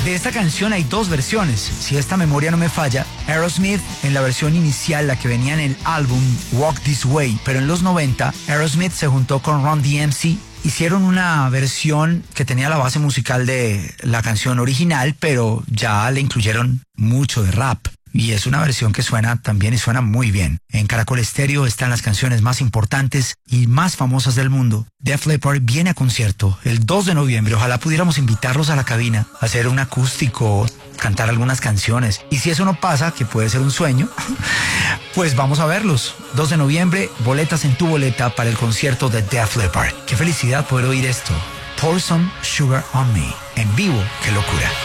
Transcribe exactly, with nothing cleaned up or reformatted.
De esta canción hay dos versiones. Si esta memoria no me falla, Aerosmith en la versión inicial, la que venía en el álbum Walk This Way, pero en los noventa, Aerosmith se juntó con Run D M C. Hicieron una versión que tenía la base musical de la canción original, pero ya le incluyeron mucho de rap. Y es una versión que suena también y suena muy bien. En Caracol Estéreo están las canciones más importantes y más famosas del mundo. Def Leppard viene a concierto el dos de noviembre. Ojalá pudiéramos invitarlos a la cabina, a hacer un acústico, cantar algunas canciones. Y si eso no pasa, que puede ser un sueño, pues vamos a verlos. dos de noviembre, boletas en tu boleta para el concierto de Def Leppard. Qué felicidad poder oír esto. Pour Some Sugar on Me. En vivo, qué locura.